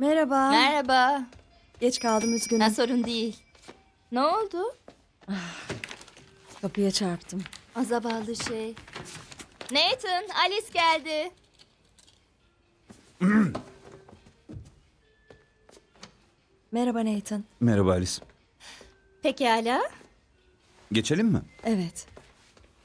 Merhaba. Merhaba. Geç kaldım üzgünüm. Ha, sorun değil. Ne oldu? Kapıya çarptım. O zavallı şey. Nathan, Alice geldi. Merhaba Nathan. Merhaba Alice. Pekala. Geçelim mi? Evet.